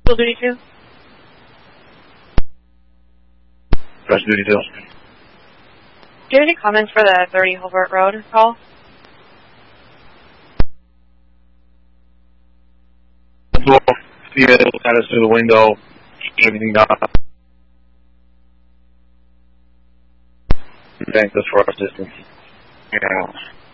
Full duty 2. Fresh duty 2. Do you have any comments for the 30 Hulbert Road call? We'll see it at us through the window. Everything done. Thanks us for our assistance. Yeah.